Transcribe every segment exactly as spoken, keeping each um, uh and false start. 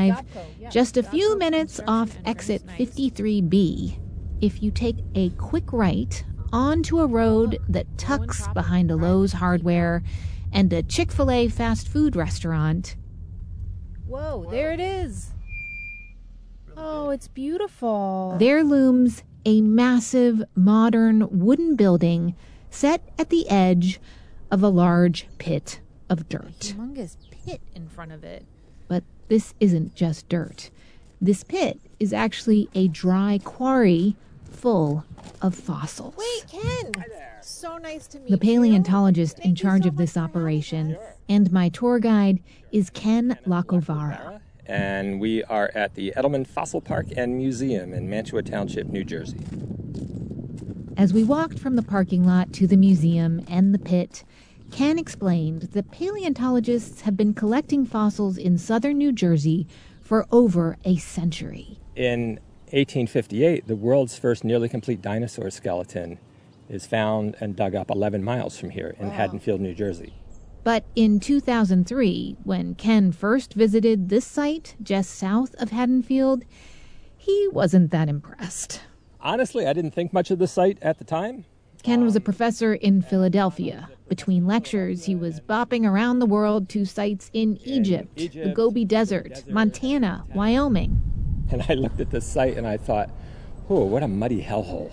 Drive, just a few minutes off exit fifty-three B. If you take a quick right onto a road that tucks behind a Lowe's Hardware and a Chick-fil-A fast food restaurant. Whoa, there it is. Oh, it's beautiful. There looms a massive, modern wooden building set at the edge of a large pit of dirt. A humongous pit in front of it. But this isn't just dirt. This pit is actually a dry quarry full of fossils. Wait, Ken! So nice to meet you. The paleontologist you. in charge so of this operation and my tour guide is Ken Lacovara. And we are at the Edelman Fossil Park and Museum in Mantua Township, New Jersey. As we walked from the parking lot to the museum and the pit, Ken explained that paleontologists have been collecting fossils in southern New Jersey for over a century. In eighteen fifty-eight, the world's first nearly complete dinosaur skeleton is found and dug up eleven miles from here in wow. Haddonfield, New Jersey. But in two thousand three, when Ken first visited this site just south of Haddonfield, he wasn't that impressed. Honestly, I didn't think much of the site at the time. Ken was a professor in Philadelphia. Between lectures, he was bopping around the world to sites in Egypt, in Egypt the Gobi Desert, Desert, Montana, Wyoming. And I looked at this site and I thought, oh, what a muddy hellhole.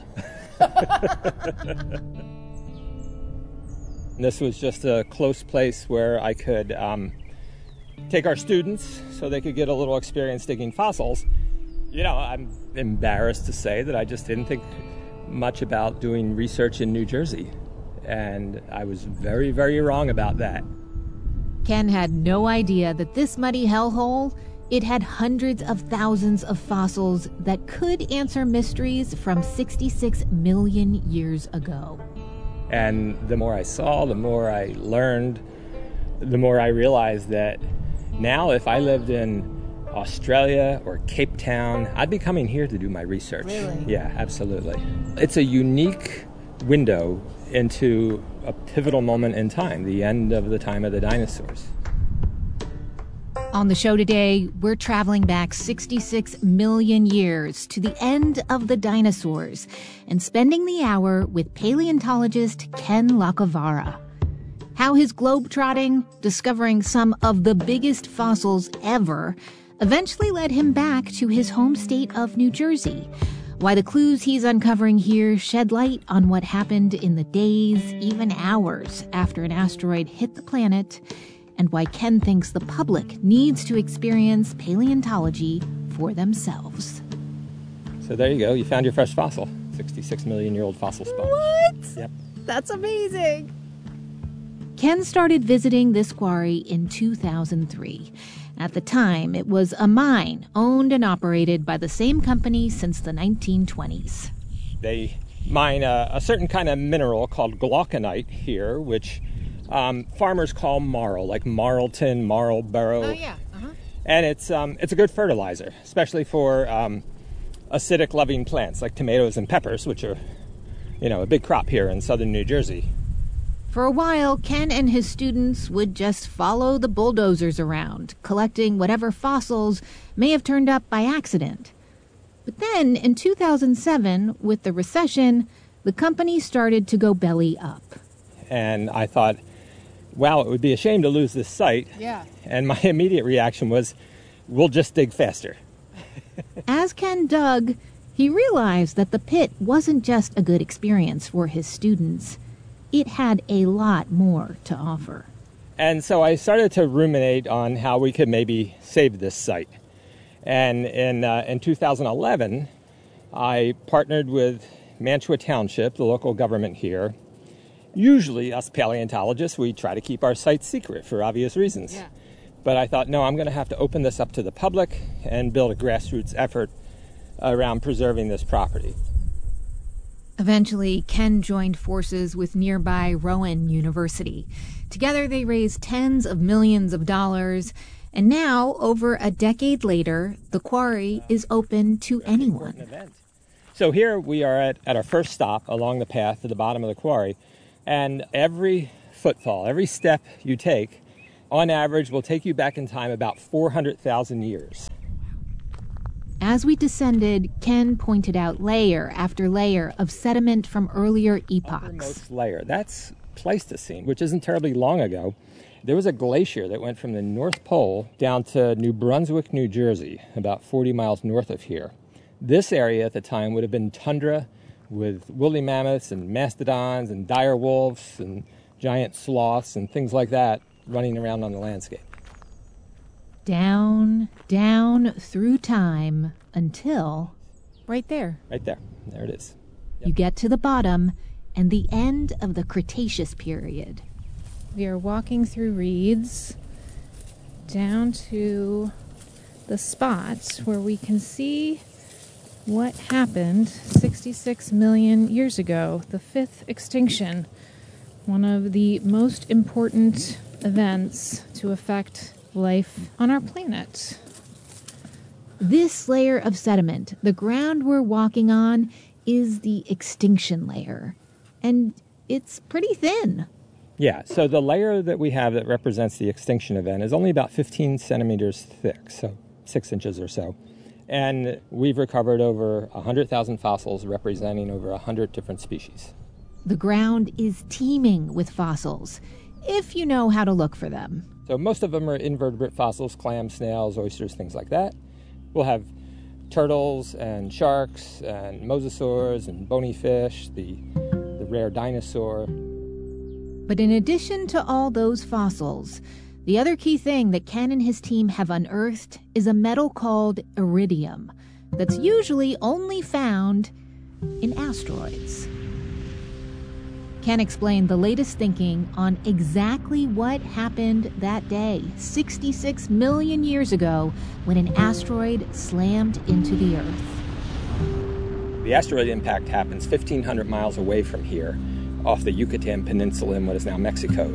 This was just a close place where I could um, take our students so they could get a little experience digging fossils. You know, I'm embarrassed to say that I just didn't think much about doing research in New Jersey. And I was very, very wrong about that. Ken had no idea that this muddy hellhole, it had hundreds of thousands of fossils that could answer mysteries from sixty-six million years ago. And the more I saw, the more I learned, the more I realized that now if I lived in Australia or Cape Town, I'd be coming here to do my research. Really? Yeah, absolutely. It's a unique window into a pivotal moment in time, the end of the time of the dinosaurs. On the show today, we're traveling back sixty-six million years to the end of the dinosaurs and spending the hour with paleontologist Ken Lacovara. How his globetrotting, discovering some of the biggest fossils ever, eventually led him back to his home state of New Jersey. Why the clues he's uncovering here shed light on what happened in the days, even hours, after an asteroid hit the planet, and why Ken thinks the public needs to experience paleontology for themselves. So there you go. You found your first fossil. sixty-six million year old fossil sponge. What? Yep. That's amazing. Ken started visiting this quarry in two thousand three. At the time, it was a mine owned and operated by the same company since the nineteen twenties. They mine a, a certain kind of mineral called glauconite here, which um, farmers call marl, like Marlton, Marlboro. Oh, yeah. Uh-huh. And it's um, it's a good fertilizer, especially for um, acidic-loving plants like tomatoes and peppers, which are, you know, a big crop here in southern New Jersey. For a while, Ken and his students would just follow the bulldozers around, collecting whatever fossils may have turned up by accident. But then, in two thousand seven, with the recession, the company started to go belly up. And I thought, wow, it would be a shame to lose this site. Yeah. And my immediate reaction was, we'll just dig faster. As Ken dug, he realized that the pit wasn't just a good experience for his students. It had a lot more to offer. And so I started to ruminate on how we could maybe save this site. And in uh, in two thousand eleven, I partnered with Mantua Township, the local government here. Usually, us paleontologists, we try to keep our sites secret for obvious reasons. Yeah. But I thought, no, I'm going to have to open this up to the public and build a grassroots effort around preserving this property. Eventually, Ken joined forces with nearby Rowan University. Together, they raised tens of millions of dollars. And now, over a decade later, the quarry is open to anyone. So here we are at, at our first stop along the path to the bottom of the quarry. And every footfall, every step you take, on average, will take you back in time about four hundred thousand years. As we descended, Ken pointed out layer after layer of sediment from earlier epochs. Uppermost layer, that's Pleistocene, which isn't terribly long ago. There was a glacier that went from the North Pole down to New Brunswick, New Jersey, about forty miles north of here. This area at the time would have been tundra with woolly mammoths and mastodons and dire wolves and giant sloths and things like that running around on the landscape. Down, down through time until... Right there. Right there. There it is. Yep. You get to the bottom and the end of the Cretaceous period. We are walking through reeds down to the spot where we can see what happened sixty-six million years ago, the fifth extinction, one of the most important events to affect life on our planet. This layer of sediment, the ground we're walking on, is the extinction layer. And it's pretty thin. Yeah, so the layer that we have that represents the extinction event is only about fifteen centimeters thick, so six inches or so. And we've recovered over one hundred thousand fossils representing over one hundred different species. The ground is teeming with fossils, if you know how to look for them. So most of them are invertebrate fossils, clams, snails, oysters, things like that. We'll have turtles and sharks and mosasaurs and bony fish, the, the rare dinosaur. But in addition to all those fossils, the other key thing that Ken and his team have unearthed is a metal called iridium that's usually only found in asteroids. Ken explained the latest thinking on exactly what happened that day, sixty-six million years ago, when an asteroid slammed into the Earth. The asteroid impact happens fifteen hundred miles away from here, off the Yucatan Peninsula in what is now Mexico.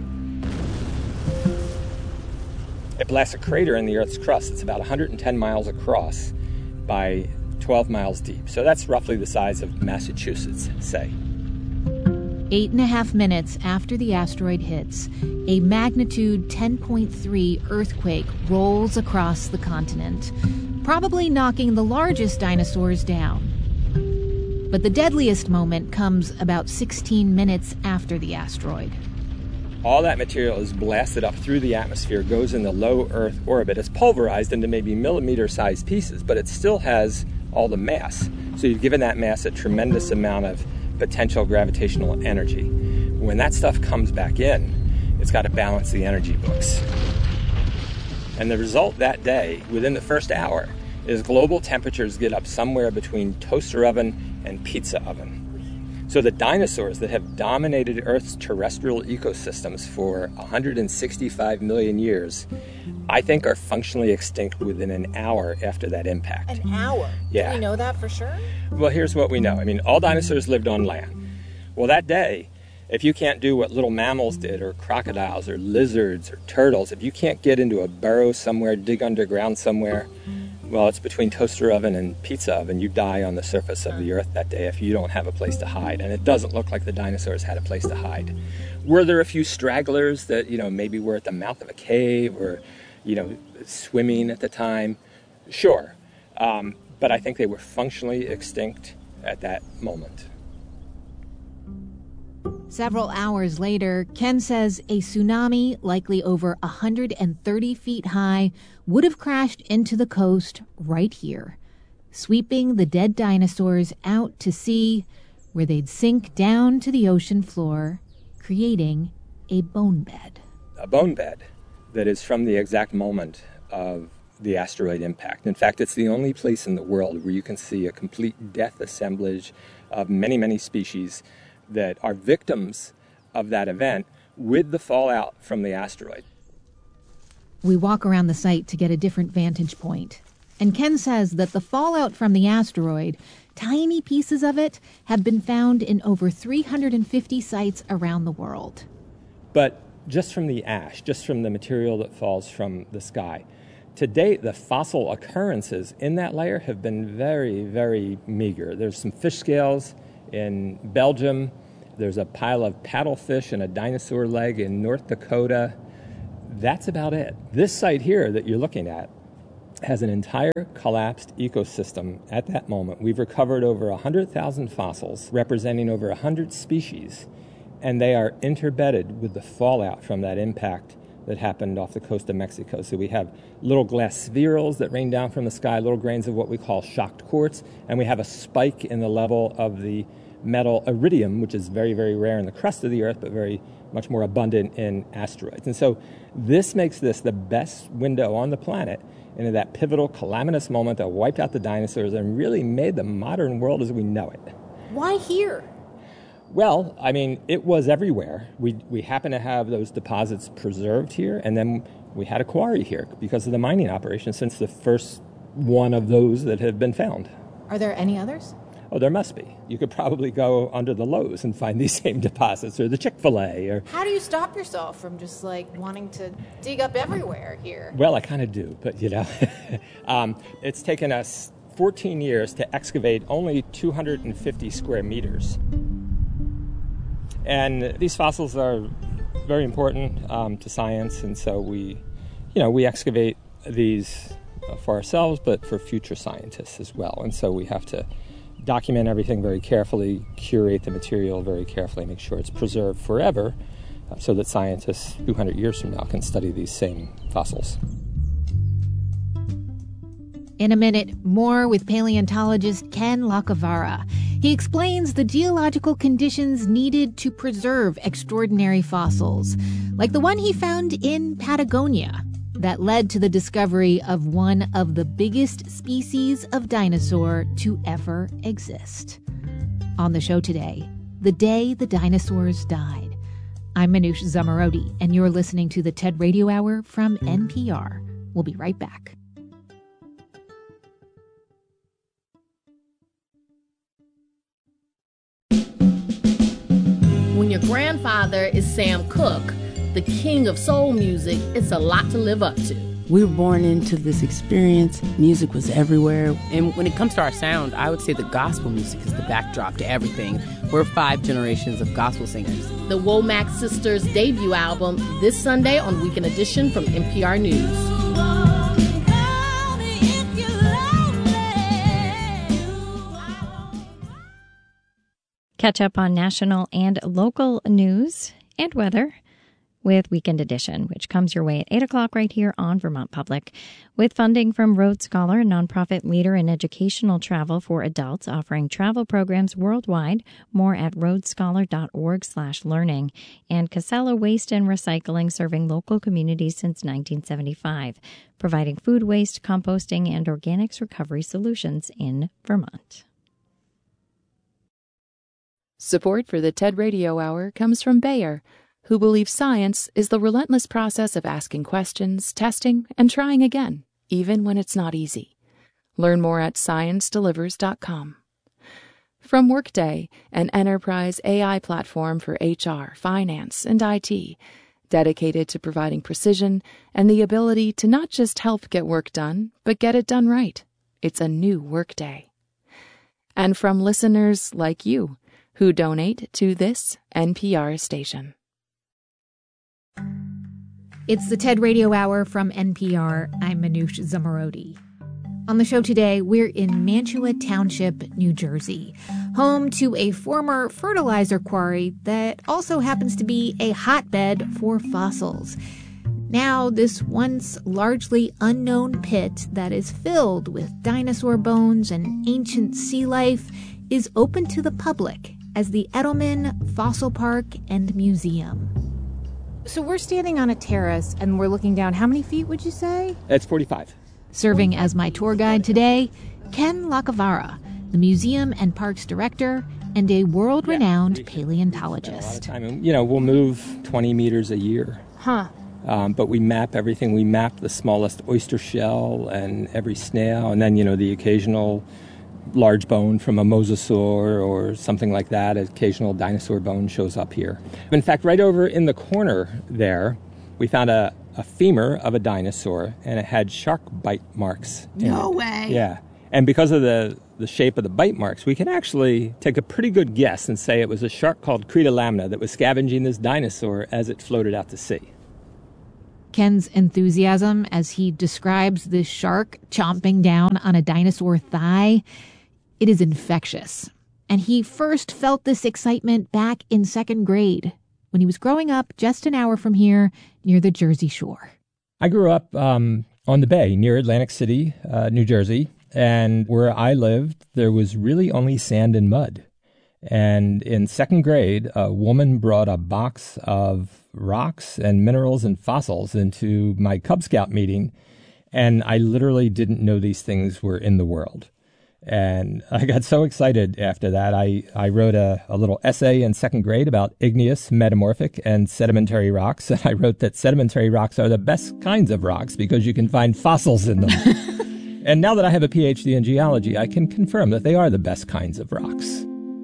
It blasts a crater in the Earth's crust. It's about one hundred ten miles across by twelve miles deep. So that's roughly the size of Massachusetts, say. Eight and a half minutes after the asteroid hits, a magnitude ten point three earthquake rolls across the continent, probably knocking the largest dinosaurs down. But the deadliest moment comes about sixteen minutes after the asteroid. All that material is blasted up through the atmosphere, goes in the low Earth orbit. It's pulverized into maybe millimeter-sized pieces, but it still has all the mass. So you've given that mass a tremendous amount of potential gravitational energy. When that stuff comes back in, it's got to balance the energy books. And the result that day, within the first hour, is global temperatures get up somewhere between toaster oven and pizza oven. So the dinosaurs that have dominated Earth's terrestrial ecosystems for one hundred sixty-five million years, I think are functionally extinct within an hour after that impact. An hour? Yeah. Do we know that for sure? Well, here's what we know. I mean, all dinosaurs lived on land. Well, that day, if you can't do what little mammals did, or crocodiles, or lizards, or turtles, if you can't get into a burrow somewhere, dig underground somewhere, well, it's between toaster oven and pizza oven. You die on the surface of the Earth that day if you don't have a place to hide. And it doesn't look like the dinosaurs had a place to hide. Were there a few stragglers that, you know, maybe were at the mouth of a cave or, you know, swimming at the time? Sure. Um, but I think they were functionally extinct at that moment. Several hours later, Ken says a tsunami, likely over one hundred thirty feet high, would have crashed into the coast right here, sweeping the dead dinosaurs out to sea, where they'd sink down to the ocean floor, creating a bone bed. A bone bed that is from the exact moment of the asteroid impact. In fact, it's the only place in the world where you can see a complete death assemblage of many, many species that are victims of that event with the fallout from the asteroid. We walk around the site to get a different vantage point. And Ken says that the fallout from the asteroid, tiny pieces of it, have been found in over three hundred fifty sites around the world. But just from the ash, just from the material that falls from the sky, to date, the fossil occurrences in that layer have been very, very meager. There's some fish scales in Belgium. There's a pile of paddlefish and a dinosaur leg in North Dakota. That's about it. This site here that you're looking at has an entire collapsed ecosystem at that moment. We've recovered over one hundred thousand fossils representing over one hundred species, and they are interbedded with the fallout from that impact that happened off the coast of Mexico. So we have little glass spherules that rain down from the sky, little grains of what we call shocked quartz, and we have a spike in the level of the metal iridium, which is very, very rare in the crust of the Earth, but very much more abundant in asteroids. And so this makes this the best window on the planet into that pivotal calamitous moment that wiped out the dinosaurs and really made the modern world as we know it. Why here? Well, I mean, it was everywhere. We we happen to have those deposits preserved here, and then we had a quarry here because of the mining operation since the first one of those that have been found. Are there any others? Oh, there must be. You could probably go under the Lowe's and find these same deposits, or the Chick-fil-A. Or how do you stop yourself from just like wanting to dig up everywhere here? Well, I kind of do, but you know, um, it's taken us fourteen years to excavate only two hundred fifty square meters. And these fossils are very important um, to science, and so we, you know, we excavate these for ourselves, but for future scientists as well. And so we have to document everything very carefully, curate the material very carefully, make sure it's preserved forever, uh, so that scientists two hundred years from now can study these same fossils. In a minute, more with paleontologist Ken Lacavara. He explains the geological conditions needed to preserve extraordinary fossils, like the one he found in Patagonia, that led to the discovery of one of the biggest species of dinosaur to ever exist. On the show today, the day the dinosaurs died. I'm Manoush Zomorodi, and you're listening to the TED Radio Hour from N P R. We'll be right back. When your grandfather is Sam Cooke, the king of soul music, it's a lot to live up to. We were born into this experience. Music was everywhere. And when it comes to our sound, I would say that gospel music is the backdrop to everything. We're five generations of gospel singers. The Womack Sisters' debut album this Sunday on Weekend Edition from N P R News. Catch up on national and local news and weather with Weekend Edition, which comes your way at eight o'clock right here on Vermont Public. With funding from Road Scholar, a nonprofit leader in educational travel for adults offering travel programs worldwide. More at roadscholar.org slash learning. And Casella Waste and Recycling, serving local communities since nineteen seventy-five, providing food waste, composting, and organics recovery solutions in Vermont. Support for the TED Radio Hour comes from Bayer, who believes science is the relentless process of asking questions, testing, and trying again, even when it's not easy. Learn more at science delivers dot com. From Workday, an enterprise A I platform for H R, finance, and I T, dedicated to providing precision and the ability to not just help get work done, but get it done right. It's a new Workday. And from listeners like you, who donate to this N P R station. It's the TED Radio Hour from N P R. I'm Manoush Zomorodi. On the show today, we're in Mantua Township, New Jersey, home to a former fertilizer quarry that also happens to be a hotbed for fossils. Now, this once largely unknown pit that is filled with dinosaur bones and ancient sea life is open to the public as the Edelman Fossil Park and Museum. So we're standing on a terrace and we're looking down. How many feet would you say? It's forty-five. Serving as my tour guide today, Ken Lacavara, the museum and parks director and a world-renowned yeah, paleontologist. I mean, you know, we'll move twenty meters a year. Huh. Um, but we map everything. We map the smallest oyster shell and every snail, and then, you know, the occasional large bone from a mosasaur or something like that. An occasional dinosaur bone shows up here. In fact, right over in the corner there, we found a, a femur of a dinosaur, and it had shark bite marks in No it. way. Yeah. And because of the, the shape of the bite marks, we can actually take a pretty good guess and say it was a shark called Creta lamna that was scavenging this dinosaur as it floated out to sea. Ken's enthusiasm as he describes this shark chomping down on a dinosaur thigh, it is infectious. And he first felt this excitement back in second grade when he was growing up just an hour from here near the Jersey Shore. I grew up um, on the bay near Atlantic City, uh, New Jersey. And where I lived, there was really only sand and mud. And in second grade, a woman brought a box of rocks and minerals and fossils into my Cub Scout meeting. And I literally didn't know these things were in the world. And I got so excited after that. I, I wrote a, a little essay in second grade about igneous, metamorphic, and sedimentary rocks. And I wrote that sedimentary rocks are the best kinds of rocks because you can find fossils in them. And now that I have a P H D in geology, I can confirm that they are the best kinds of rocks.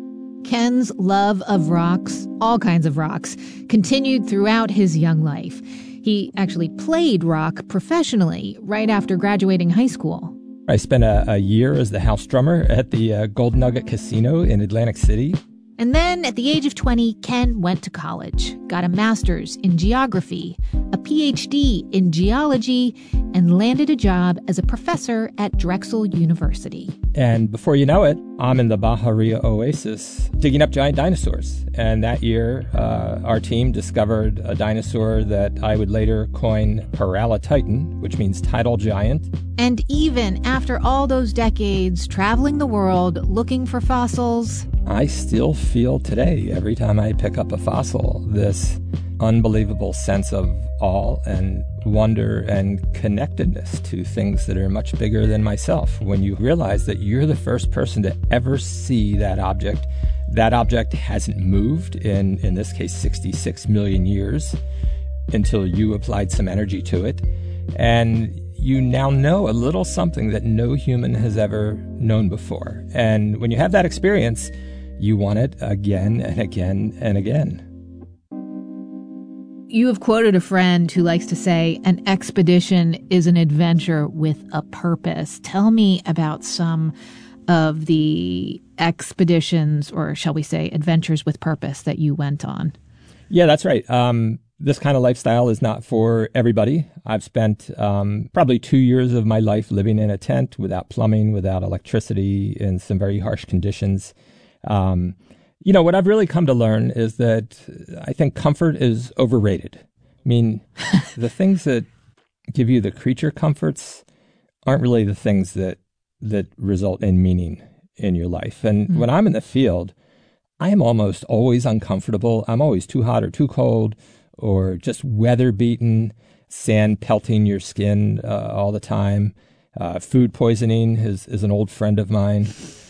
Ken's love of rocks, all kinds of rocks, continued throughout his young life. He actually played rock professionally right after graduating high school. I spent a, a year as the house drummer at the uh, Gold Nugget Casino in Atlantic City. And then at the age of twenty, Ken went to college, got a master's in geography, a P H D in geology, and landed a job as a professor at Drexel University. And before you know it, I'm in the Bahariya Oasis digging up giant dinosaurs. And that year, uh, our team discovered a dinosaur that I would later coin Paralititan, which means tidal giant. And even after all those decades traveling the world looking for fossils, I still feel today, every time I pick up a fossil, this unbelievable sense of awe and wonder and connectedness to things that are much bigger than myself. When you realize that you're the first person to ever see that object, that object hasn't moved in, in this case, sixty-six million years until you applied some energy to it. And you now know a little something that no human has ever known before. And when you have that experience, you want it again and again and again. You have quoted a friend who likes to say, an expedition is an adventure with a purpose. Tell me about some of the expeditions, or shall we say adventures with purpose, that you went on. Yeah, that's right. Um, this kind of lifestyle is not for everybody. I've spent um, probably two years of my life living in a tent without plumbing, without electricity, in some very harsh conditions. Um, you know, what I've really come to learn is that I think comfort is overrated. I mean, the things that give you the creature comforts aren't really the things that that result in meaning in your life. And mm. when I'm in the field, I am almost always uncomfortable. I'm always too hot or too cold or just weather beaten, sand pelting your skin uh, all the time. Uh, food poisoning is, is an old friend of mine.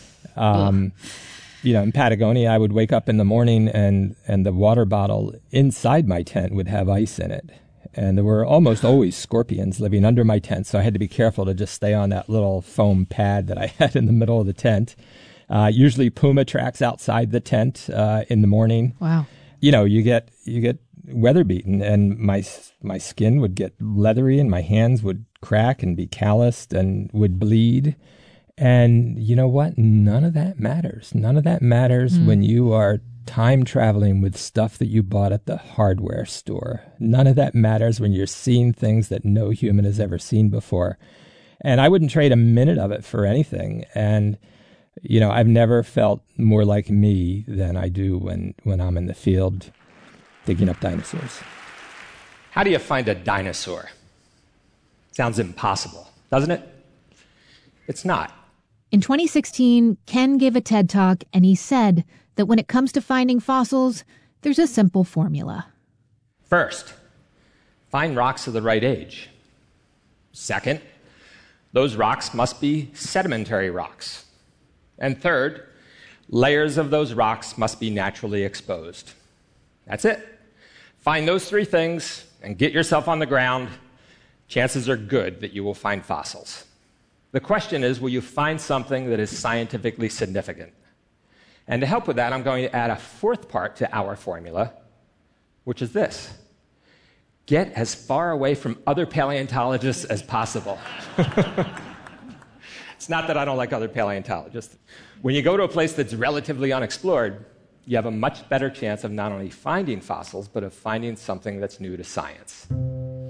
Um You know, in Patagonia, I would wake up in the morning and, and the water bottle inside my tent would have ice in it. And there were almost always scorpions living under my tent, so I had to be careful to just stay on that little foam pad that I had in the middle of the tent. Uh, usually puma tracks outside the tent uh, in the morning. Wow. You know, you get you get weather beaten, and my, my skin would get leathery and my hands would crack and be calloused and would bleed. And you know what? None of that matters. None of that matters mm. when you are time traveling with stuff that you bought at the hardware store. None of that matters when you're seeing things that no human has ever seen before. And I wouldn't trade a minute of it for anything. And, you know, I've never felt more like me than I do when, when I'm in the field digging up dinosaurs. How do you find a dinosaur? Sounds impossible, doesn't it? It's not. In twenty sixteen, Ken gave a TED Talk, and he said that when it comes to finding fossils, there's a simple formula. First, find rocks of the right age. Second, those rocks must be sedimentary rocks. And third, layers of those rocks must be naturally exposed. That's it. Find those three things and get yourself on the ground. Chances are good that you will find fossils. The question is, will you find something that is scientifically significant? And to help with that, I'm going to add a fourth part to our formula, which is this. Get as far away from other paleontologists as possible. It's not that I don't like other paleontologists. When you go to a place that's relatively unexplored, you have a much better chance of not only finding fossils, but of finding something that's new to science.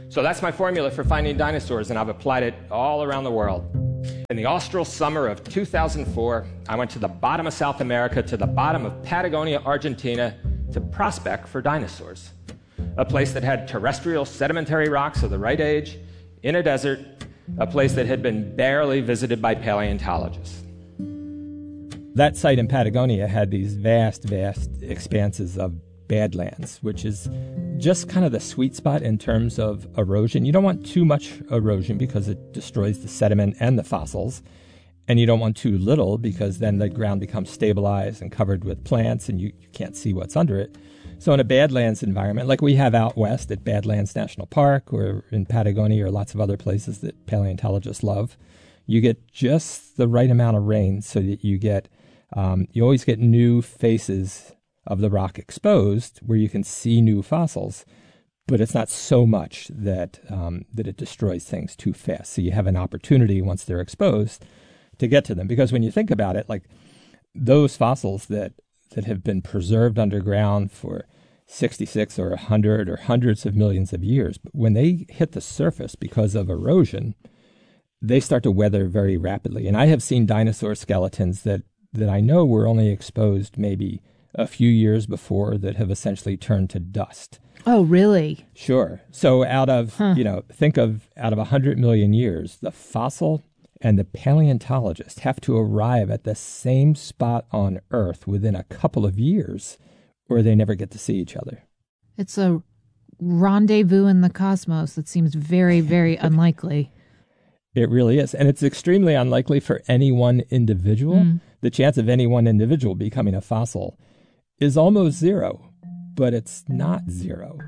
So that's my formula for finding dinosaurs, and I've applied it all around the world. In the austral summer of two thousand four, I went to the bottom of South America, to the bottom of Patagonia, Argentina, to prospect for dinosaurs. A place that had terrestrial sedimentary rocks of the right age, in a desert, a place that had been barely visited by paleontologists. That site in Patagonia had these vast, vast expanses of badlands, which is just kind of the sweet spot in terms of erosion. You don't want too much erosion because it destroys the sediment and the fossils. And you don't want too little because then the ground becomes stabilized and covered with plants and you, you can't see what's under it. So in a badlands environment, like we have out west at Badlands National Park or in Patagonia or lots of other places that paleontologists love, you get just the right amount of rain so that you get, um, you always get new faces of the rock exposed where you can see new fossils, but it's not so much that um, that it destroys things too fast. So you have an opportunity once they're exposed to get to them. Because when you think about it, like those fossils that, that have been preserved underground for sixty-six or one hundred or hundreds of millions of years, but when they hit the surface because of erosion, they start to weather very rapidly. And I have seen dinosaur skeletons that, that I know were only exposed maybe a few years before that have essentially turned to dust. Oh, really? Sure. So out of, huh. you know, think of out of one hundred million years, the fossil and the paleontologist have to arrive at the same spot on Earth within a couple of years or they never get to see each other. It's a rendezvous in the cosmos that seems very, very unlikely. It really is. And it's extremely unlikely for any one individual. Mm. The chance of any one individual becoming a fossil is almost zero, but it's not zero.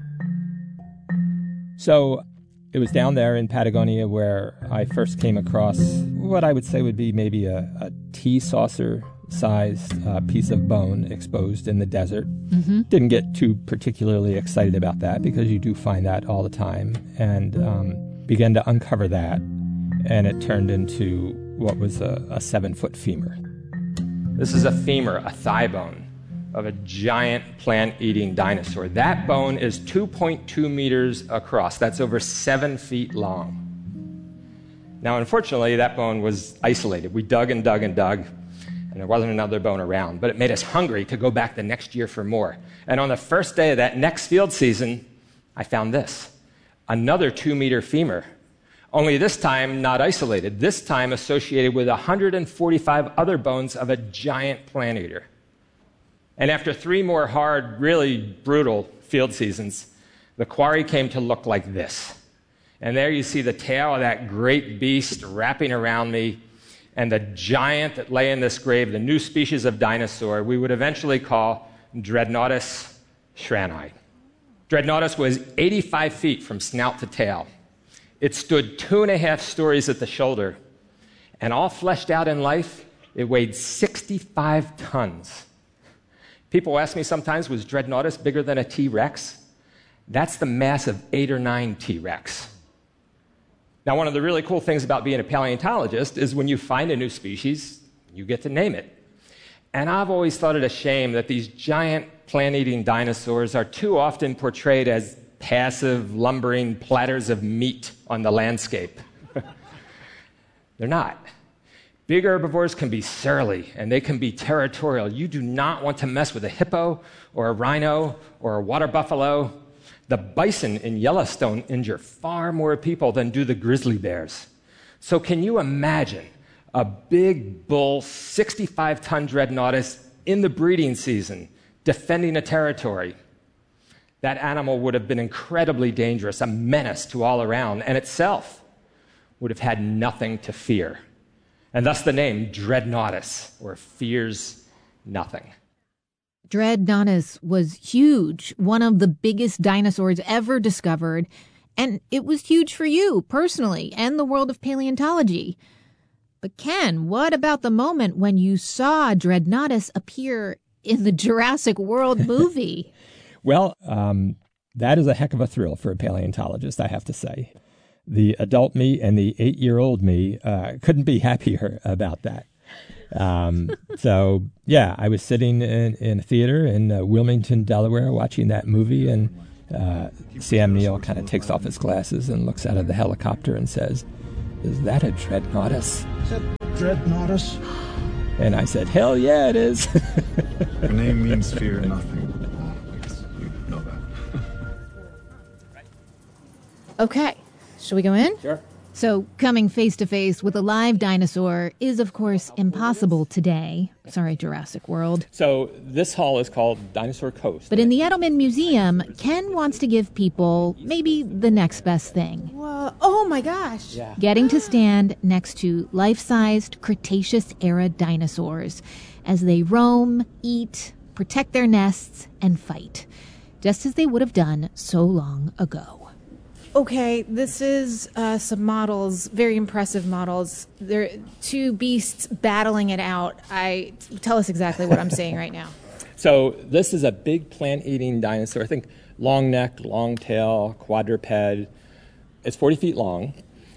So it was down there in Patagonia where I first came across what I would say would be maybe a, a tea saucer-sized uh, piece of bone exposed in the desert. Mm-hmm. Didn't get too particularly excited about that because you do find that all the time, and um, began to uncover that, and it turned into what was a, a seven-foot femur. This is a femur, a thigh bone, of a giant plant-eating dinosaur. That bone is two point two meters across. That's over seven feet long. Now, unfortunately, that bone was isolated. We dug and dug and dug, and there wasn't another bone around. But it made us hungry to go back the next year for more. And on the first day of that next field season, I found this, another two-meter femur. Only this time not isolated, this time associated with one hundred forty-five other bones of a giant plant eater. And after three more hard, really brutal field seasons, the quarry came to look like this. And there you see the tail of that great beast wrapping around me, and the giant that lay in this grave, the new species of dinosaur, we would eventually call Dreadnoughtus shrani. Dreadnoughtus was eighty-five feet from snout to tail. It stood two and a half stories at the shoulder, and all fleshed out in life, it weighed sixty-five tons. People ask me sometimes, was Dreadnoughtus bigger than a T-Rex? That's the mass of eight or nine T-Rex. Now, one of the really cool things about being a paleontologist is when you find a new species, you get to name it. And I've always thought it a shame that these giant plant-eating dinosaurs are too often portrayed as passive, lumbering platters of meat on the landscape. They're not. Big herbivores can be surly, and they can be territorial. You do not want to mess with a hippo or a rhino or a water buffalo. The bison in Yellowstone injure far more people than do the grizzly bears. So can you imagine a big bull, sixty-five ton Dreadnoughtus in the breeding season defending a territory? That animal would have been incredibly dangerous, a menace to all around, and itself would have had nothing to fear. And thus the name Dreadnoughtus, or fears nothing. Dreadnoughtus was huge, one of the biggest dinosaurs ever discovered, and it was huge for you personally and the world of paleontology. But Ken, what about the moment when you saw Dreadnoughtus appear in the Jurassic World movie? Well, um, that is a heck of a thrill for a paleontologist, I have to say. The adult me and the eight-year-old me uh, couldn't be happier about that. Um, so, yeah, I was sitting in, in a theater in uh, Wilmington, Delaware, watching that movie, and uh, Sam Neill kind of takes off his glasses and looks out of the helicopter and says, "Is that a Dreadnoughtus?" Is that Dreadnoughtus? And I said, "Hell yeah, it is." Your name means fear nothing. I guess you know that. Okay, shall we go in? Sure. So coming face to face with a live dinosaur is, of course, impossible today. Sorry, Jurassic World. So this hall is called Dinosaur Coast. But in the Edelman Museum, Ken wants to give people maybe the next best thing. Whoa. Oh my gosh. Yeah. Getting to stand next to life-sized Cretaceous-era dinosaurs as they roam, eat, protect their nests, and fight, just as they would have done so long ago. Okay, this is uh, some models, very impressive models. They're two beasts battling it out. I tell us exactly what I'm saying right now. So this is a big plant-eating dinosaur. I think long neck, long tail, quadruped. It's forty feet long.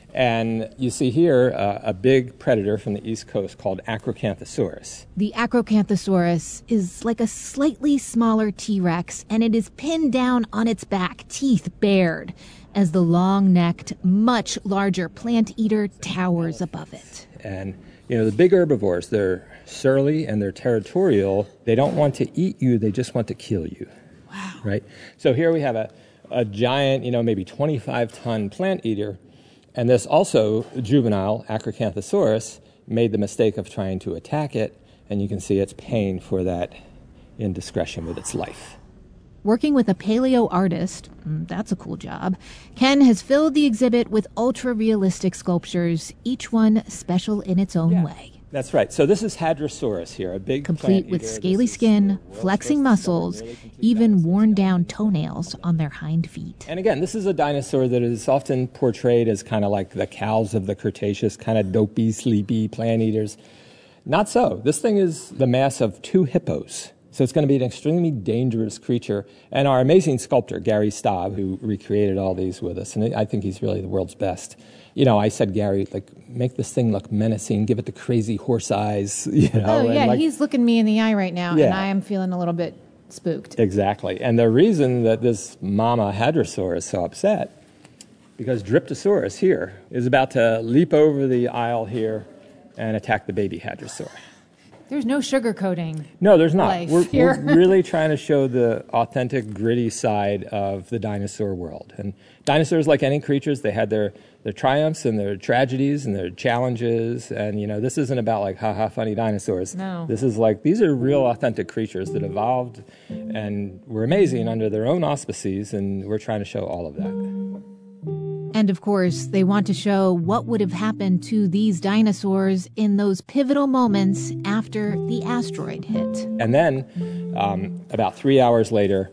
And you see here uh, a big predator from the East Coast called Acrocanthosaurus. The Acrocanthosaurus is like a slightly smaller T-Rex, and it is pinned down on its back, teeth bared, as the long-necked, much larger plant eater towers above it. And, you know, the big herbivores, they're surly and they're territorial. They don't want to eat you, they just want to kill you. Wow. Right? So here we have a, a giant, you know, maybe twenty-five ton plant eater. And this also, juvenile Acrocanthosaurus, made the mistake of trying to attack it. And you can see its pain for that indiscretion with its life. Working with a paleo artist, that's a cool job, Ken has filled the exhibit with ultra-realistic sculptures, each one special in its own Yeah. way. That's right. So this is Hadrosaurus here, a big Complete plant with eater. scaly This is skin, the world's flexing first muscles, really complete even dinosaur worn-down skeleton. toenails on their hind feet. And again, this is a dinosaur that is often portrayed as kind of like the cows of the Cretaceous, kind of dopey, sleepy plant eaters. Not so. This thing is the mass of two hippos. So it's going to be an extremely dangerous creature. And our amazing sculptor, Gary Staub, who recreated all these with us, and I think he's really the world's best. You know, I said, Gary, like, make this thing look menacing, give it the crazy horse eyes, you know. Oh, and yeah, like, he's looking me in the eye right now, and Yeah. I am feeling a little bit spooked. Exactly. And the reason that this mama hadrosaur is so upset, because Dryptosaurus here is about to leap over the aisle here and attack the baby hadrosaur. There's no sugarcoating. No, there's not. Life We're, here. we're really trying to show the authentic, gritty side of the dinosaur world. And dinosaurs, like any creatures, they had their, their triumphs and their tragedies and their challenges. And, you know, this isn't about, like, ha-ha, funny dinosaurs. No. This is like, these are real, authentic creatures that evolved and were amazing under their own auspices, and we're trying to show all of that. And of course, they want to show what would have happened to these dinosaurs in those pivotal moments after the asteroid hit. And then, um, about three hours later,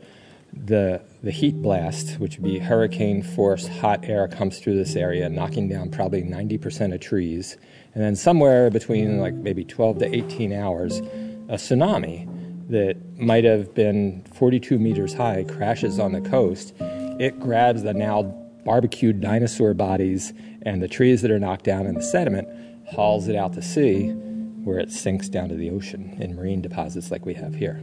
the the heat blast, which would be hurricane force hot air, comes through this area, knocking down probably ninety percent of trees. And then somewhere between like maybe twelve to eighteen hours, a tsunami that might have been forty-two meters high crashes on the coast. It grabs the now barbecued dinosaur bodies and the trees that are knocked down in the sediment, hauls it out to sea, where it sinks down to the ocean in marine deposits like we have here.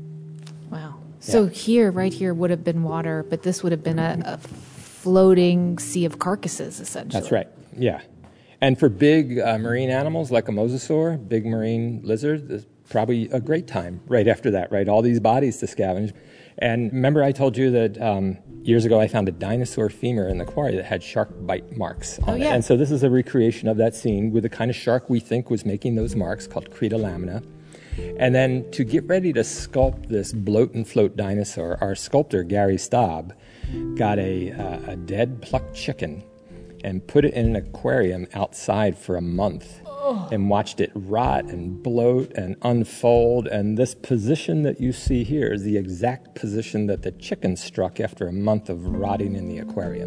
Wow. So Yeah. here, right here, would have been water, but this would have been a, a floating sea of carcasses, essentially. That's right, yeah. And for big uh, marine animals like a mosasaur, big marine lizard, there's probably a great time right after that, right? All these bodies to scavenge. And remember I told you that um, years ago I found a dinosaur femur in the quarry that had shark bite marks on Oh, it. yeah. And so this is a recreation of that scene with the kind of shark we think was making those marks called Creta lamina. And then to get ready to sculpt this bloat and float dinosaur, our sculptor, Gary Staub, got a, uh, a dead plucked chicken and put it in an aquarium outside for a month. And watched it rot and bloat and unfold. And this position that you see here is the exact position that the chicken struck after a month of rotting in the aquarium.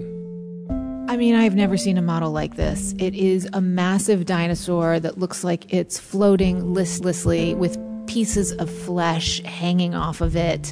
I mean, I've never seen a model like this. It is a massive dinosaur that looks like it's floating listlessly with pieces of flesh hanging off of it.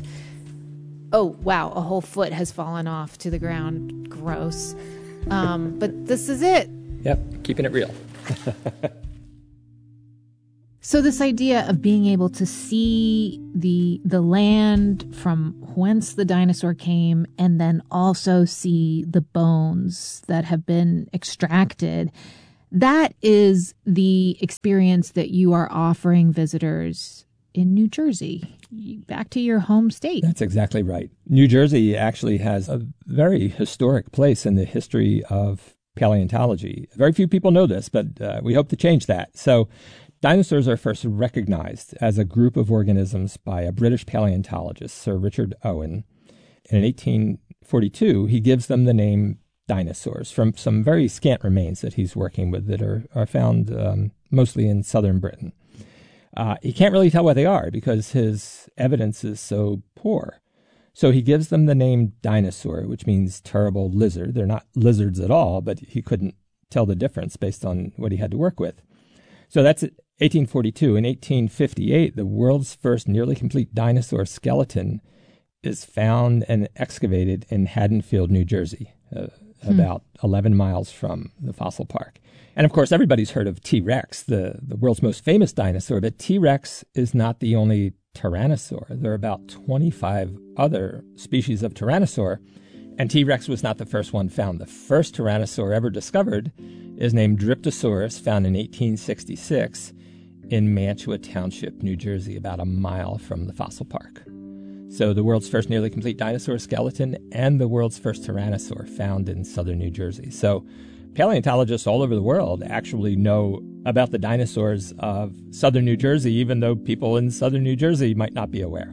Oh, wow, a whole foot has fallen off to the ground. Gross. Um, but this is it. Yep, keeping it real. So this idea of being able to see the the land from whence the dinosaur came and then also see the bones that have been extracted, that is the experience that you are offering visitors in New Jersey, back to your home state. That's exactly right. New Jersey actually has a very historic place in the history of paleontology. Very few people know this, but uh, we hope to change that. So dinosaurs are first recognized as a group of organisms by a British paleontologist, Sir Richard Owen. And in eighteen forty-two, he gives them the name dinosaurs from some very scant remains that he's working with that are, are found um, mostly in southern Britain. Uh, he can't really tell what they are because his evidence is so poor. So he gives them the name dinosaur, which means terrible lizard. They're not lizards at all, but he couldn't tell the difference based on what he had to work with. So that's eighteen forty-two. In eighteen fifty-eight, the world's first nearly complete dinosaur skeleton is found and excavated in Haddonfield, New Jersey, uh, hmm. about eleven miles from the fossil park. And of course, everybody's heard of T-Rex, the, the world's most famous dinosaur, but T-Rex is not the only tyrannosaur. There are about twenty-five other species of tyrannosaur, and T-Rex was not the first one found. The first tyrannosaur ever discovered is named Dryptosaurus, found in eighteen sixty-six in Mantua Township, New Jersey, about a mile from the fossil park. So the world's first nearly complete dinosaur skeleton and the world's first tyrannosaur found in southern New Jersey. So paleontologists all over the world actually know about the dinosaurs of southern New Jersey, even though people in southern New Jersey might not be aware.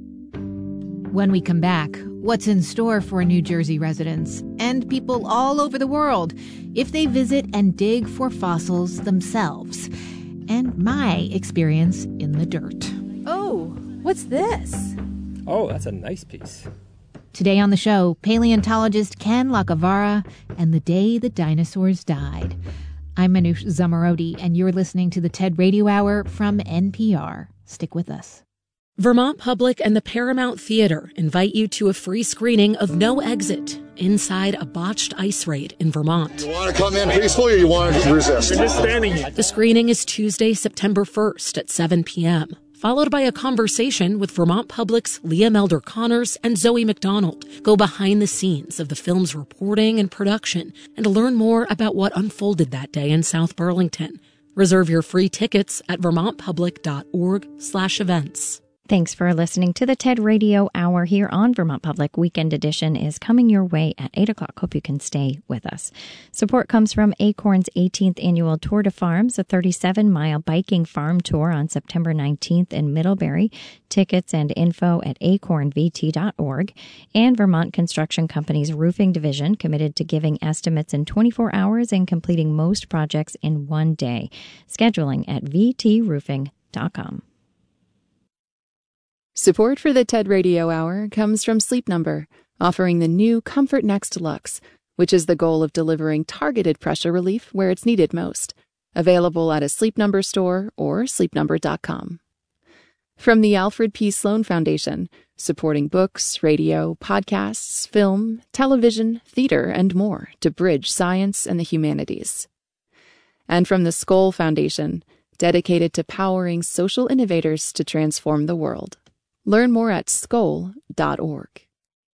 When we come back, what's in store for New Jersey residents and people all over the world if they visit and dig for fossils themselves, and my experience in the dirt. Oh, what's this? Oh, that's a nice piece. Today on the show, paleontologist Ken Lacavara and the day the dinosaurs died. I'm Manoush Zomorodi, and you're listening to the TED Radio Hour from N P R. Stick with us. Vermont Public and the Paramount Theater invite you to a free screening of No Exit inside a botched ice raid in Vermont. You want to come in peacefully or you want to resist? We're just standing here. The screening is Tuesday, September first at seven p.m., followed by a conversation with Vermont Public's Leah Melder Connors and Zoe McDonald. Go behind the scenes of the film's reporting and production and learn more about what unfolded that day in South Burlington. Reserve your free tickets at vermontpublic.org slash events. Thanks for listening to the TED Radio Hour here on Vermont Public. Weekend Edition is coming your way at eight o'clock. Hope you can stay with us. Support comes from Acorn's eighteenth Annual Tour de Farms, a thirty-seven mile biking farm tour on September nineteenth in Middlebury. Tickets and info at acorn v t dot org. And Vermont Construction Company's roofing division, committed to giving estimates in twenty-four hours and completing most projects in one day. Scheduling at v t roofing dot com. Support for the TED Radio Hour comes from Sleep Number, offering the new Comfort Next Luxe, which is the goal of delivering targeted pressure relief where it's needed most. Available at a Sleep Number store or sleep number dot com. From the Alfred P. Sloan Foundation, supporting books, radio, podcasts, film, television, theater, and more to bridge science and the humanities. And from the Skoll Foundation, dedicated to powering social innovators to transform the world. Learn more at skoll dot org.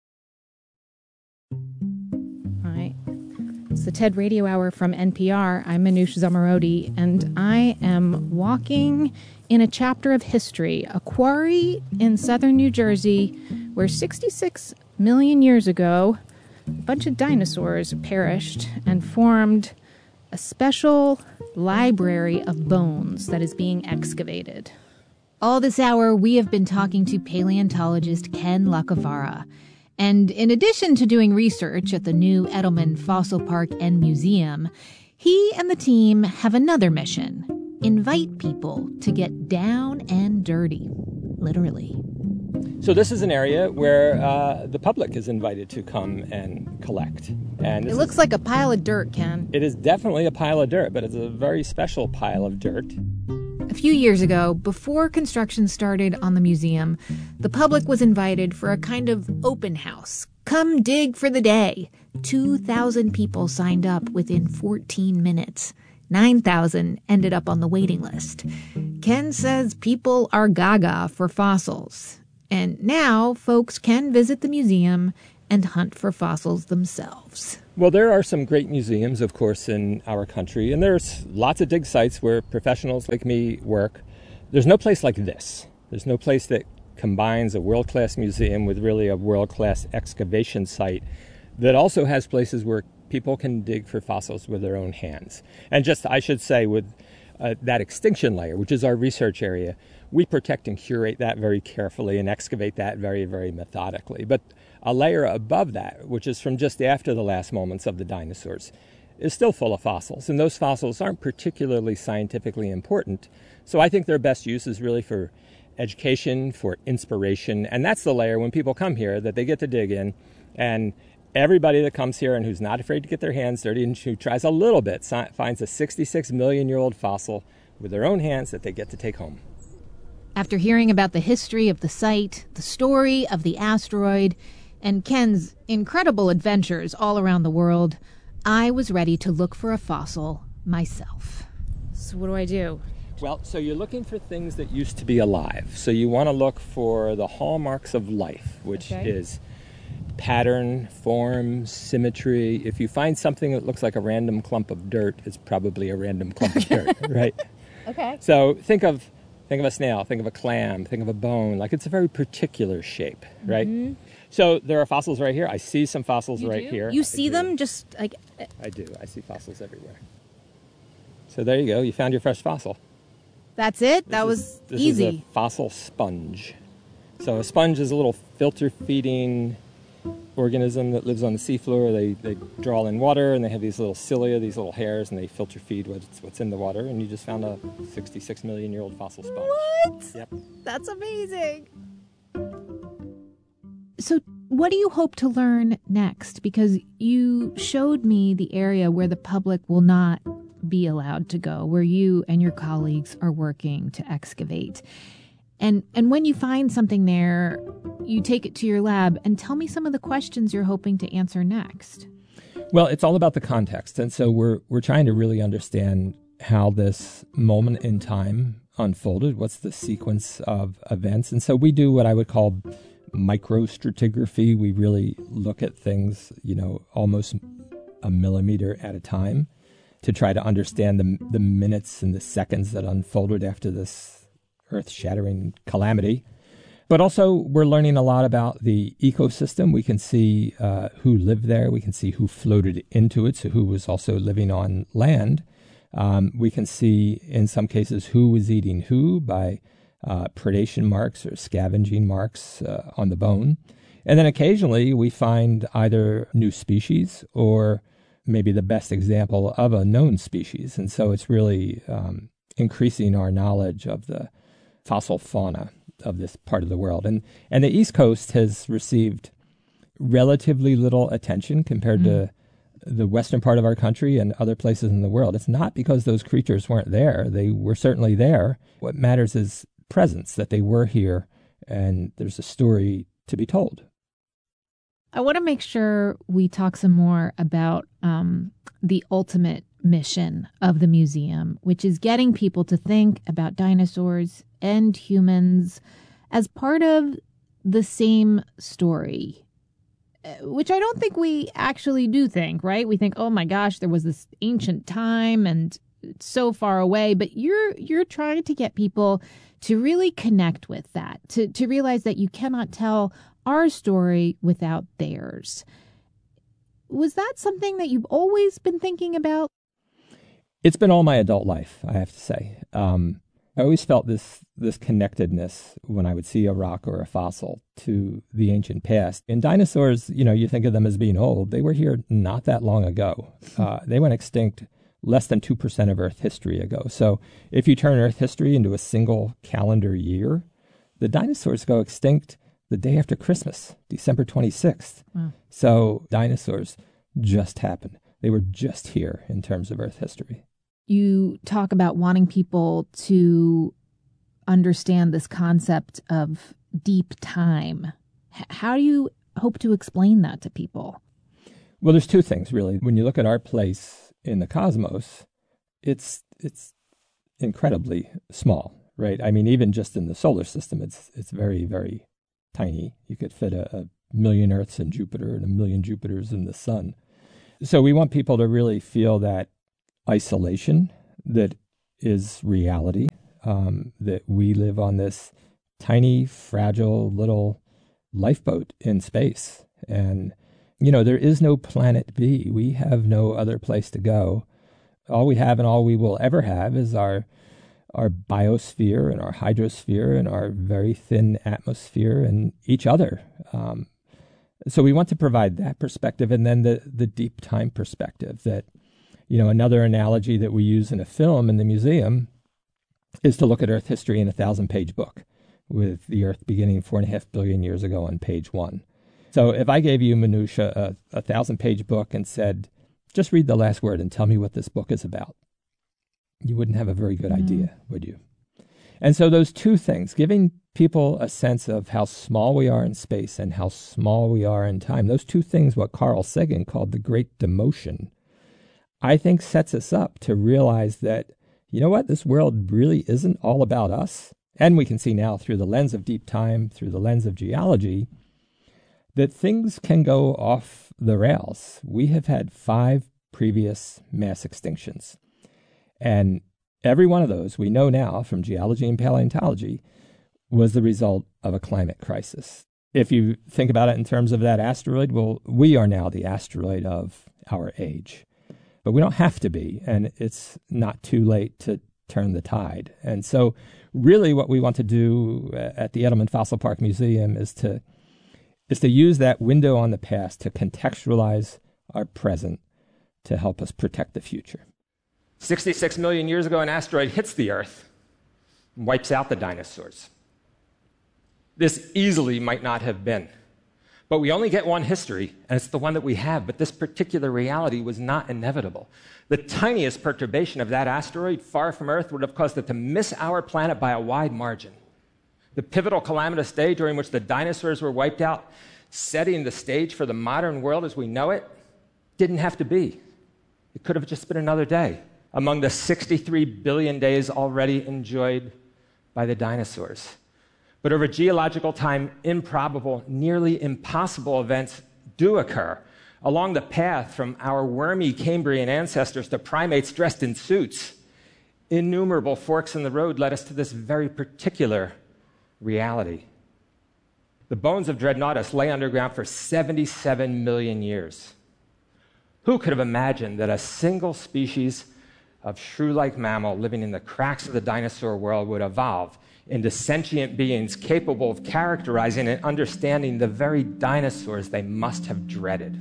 All right. It's the TED Radio Hour from N P R. I'm Manoush Zomorodi, and I am walking in a chapter of history, a quarry in southern New Jersey where sixty-six million years ago, a bunch of dinosaurs perished and formed a special library of bones that is being excavated. All this hour, we have been talking to paleontologist Ken Lacavara. And in addition to doing research at the new Edelman Fossil Park and Museum, he and the team have another mission: invite people to get down and dirty, literally. So this is an area where uh, the public is invited to come and collect. And it looks is, like a pile of dirt, Ken. It is definitely a pile of dirt, but it's a very special pile of dirt. A few years ago, before construction started on the museum, the public was invited for a kind of open house. Come dig for the day. two thousand people signed up within fourteen minutes. nine thousand ended up on the waiting list. Ken Ken says people are gaga for fossils. And now folks can visit the museum and hunt for fossils themselves. Well, there are some great museums, of course, in our country, and there's lots of dig sites where professionals like me work. There's no place like this. There's no place that combines a world-class museum with really a world-class excavation site that also has places where people can dig for fossils with their own hands. And just, I should say, with uh, that extinction layer, which is our research area, we protect and curate that very carefully and excavate that very, very methodically. But a layer above that, which is from just after the last moments of the dinosaurs, is still full of fossils. And those fossils aren't particularly scientifically important. So I think their best use is really for education, for inspiration. And that's the layer when people come here that they get to dig in. And everybody that comes here and who's not afraid to get their hands dirty and who tries a little bit finds a sixty-six million year old fossil with their own hands that they get to take home. After hearing about the history of the site, the story of the asteroid, and Ken's incredible adventures all around the world, I was ready to look for a fossil myself. So what do I do? Well, so you're looking for things that used to be alive. So you want to look for the hallmarks of life, which Okay. is pattern, form, symmetry. If you find something that looks like a random clump of dirt, it's probably a random clump of dirt, right? Okay. So think of think of a snail, think of a clam, think of a bone. Like it's a very particular shape, right? Mhm. So there are fossils right here. I see some fossils You right do? here. You I see do. them just like... I do. I see fossils everywhere. So there you go. You found your fresh fossil. That's it? This that is- was this easy. is a fossil sponge. So a sponge is a little filter-feeding organism that lives on the seafloor. They they draw in water, and they have these little cilia, these little hairs, and they filter feed what's what's in the water. And you just found a sixty-six million year old fossil sponge. What? Yep. That's amazing. So what do you hope to learn next? Because you showed me the area where the public will not be allowed to go, where you and your colleagues are working to excavate. And and when you find something there, you take it to your lab and tell me some of the questions you're hoping to answer next. Well, it's all about the context. And so we're we're trying to really understand how this moment in time unfolded. What's the sequence of events? And so we do what I would call microstratigraphy. We really look at things, you know, almost a millimeter at a time to try to understand the the minutes and the seconds that unfolded after this earth-shattering calamity. But also, we're learning a lot about the ecosystem. We can see uh, who lived there. We can see who floated into it, so who was also living on land. Um, we can see, in some cases, who was eating who by uh, predation marks or scavenging marks uh, on the bone. And then occasionally, we find either new species or maybe the best example of a known species. And so it's really um, increasing our knowledge of the fossil fauna of this part of the world. And and the East Coast has received relatively little attention compared mm. to the western part of our country and other places in the world. It's not because those creatures weren't there. They were certainly there. What matters is presence, that they were here, and there's a story to be told. I want to make sure we talk some more about um, the ultimate mission of the museum, which is getting people to think about dinosaurs and humans as part of the same story, which I don't think we actually do think, right? We think, oh my gosh, there was this ancient time and it's so far away, but you're you're trying to get people to really connect with that, to, to realize that you cannot tell our story without theirs. Was that something that you've always been thinking about? It's been all my adult life, I have to say. Um, I always felt this this connectedness when I would see a rock or a fossil to the ancient past. And dinosaurs, you know, you think of them as being old. They were here not that long ago. Uh, they went extinct less than two percent of Earth history ago. So if you turn Earth history into a single calendar year, the dinosaurs go extinct the day after Christmas, December twenty-sixth. Wow. So dinosaurs just happened. They were just here in terms of Earth history. You talk about wanting people to understand this concept of deep time. H- how do you hope to explain that to people? Well, there's two things, really. When you look at our place in the cosmos, it's it's incredibly small, right? I mean, even just in the solar system, it's it's very, very tiny. You could fit a, a million Earths in Jupiter and a million Jupiters in the sun. So we want people to really feel that isolation that is reality, um, that we live on this tiny, fragile little lifeboat in space. And, you know, there is no planet B. We have no other place to go. All we have and all we will ever have is our our biosphere and our hydrosphere and our very thin atmosphere and each other. Um, so we want to provide that perspective, and then the the deep time perspective that, you know, another analogy that we use in a film in the museum is to look at Earth history in a thousand-page book, with the Earth beginning four and a half billion years ago on page one. So if I gave you, Manusha, a, a thousand-page book and said, just read the last word and tell me what this book is about, you wouldn't have a very good mm-hmm. idea, would you? And so those two things, giving people a sense of how small we are in space and how small we are in time, those two things, what Carl Sagan called the great demotion, I think sets us up to realize that, you know what, this world really isn't all about us. And we can see now through the lens of deep time, through the lens of geology, that things can go off the rails. We have had five previous mass extinctions. And every one of those, we know now from geology and paleontology, was the result of a climate crisis. If you think about it in terms of that asteroid, well, we are now the asteroid of our age. But we don't have to be, and it's not too late to turn the tide. And so really what we want to do at the Edelman Fossil Park Museum is to is to use that window on the past to contextualize our present to help us protect the future. sixty-six million years ago, an asteroid hits the Earth and wipes out the dinosaurs. This easily might not have been. But we only get one history, and it's the one that we have. But this particular reality was not inevitable. The tiniest perturbation of that asteroid far from Earth would have caused it to miss our planet by a wide margin. The pivotal calamitous day during which the dinosaurs were wiped out, setting the stage for the modern world as we know it, didn't have to be. It could have just been another day among the sixty-three billion days already enjoyed by the dinosaurs. But over geological time, improbable, nearly impossible events do occur. Along the path from our wormy Cambrian ancestors to primates dressed in suits, innumerable forks in the road led us to this very particular reality. The bones of Dreadnoughtus lay underground for seventy-seven million years. Who could have imagined that a single species of shrew-like mammal living in the cracks of the dinosaur world would evolve into sentient beings capable of characterizing and understanding the very dinosaurs they must have dreaded?